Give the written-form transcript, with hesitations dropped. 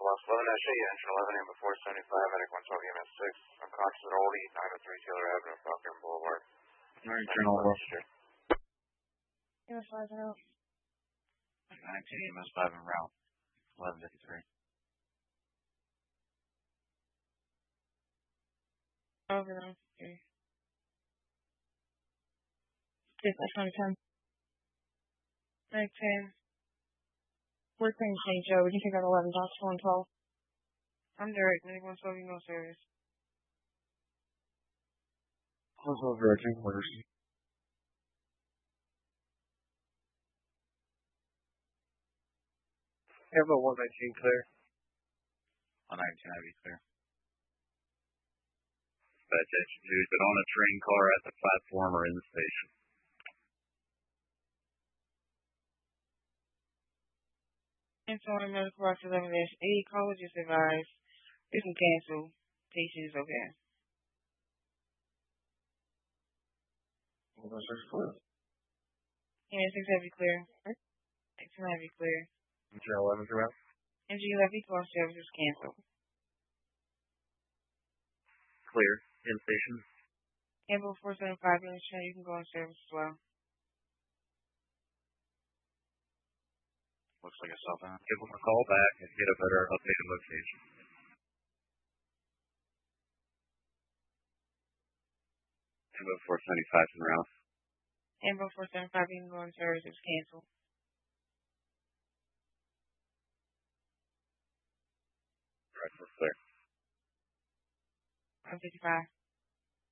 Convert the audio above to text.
lost 11 SJ, engine 11 in before 75, heading 112 EMS 6, unconscious at Oldie, 903 Taylor Avenue, Falcon Boulevard. Alright, Journal West. EMS 5 and out. 19 EMS 5 en route. 1153. Over them. Okay. That's on 10. 10. We're saying St. Joe. We can take out 11 dots, 112. I'm Derek. 9112, you know service. Also, Virgin, orders. Airboat 119 clear. 119 IV clear. Dispatch engine 2 has been on a train car at the platform or in the station. And so on medical box 11-8, call was just advised. You can cancel. Patient is okay. Well, that's just clear. Yeah, 6 heavy clear. 6 heavy clear. Engine 11 throughout. Engine heavy call service is canceled. Clear. In station. Amble 475 you can go on service as well. Looks like a southbound. Give them a call back and get a better updated location. Ambo 475 en route. Amble 475, you can go on service, it's canceled. Right, we're clear. 155.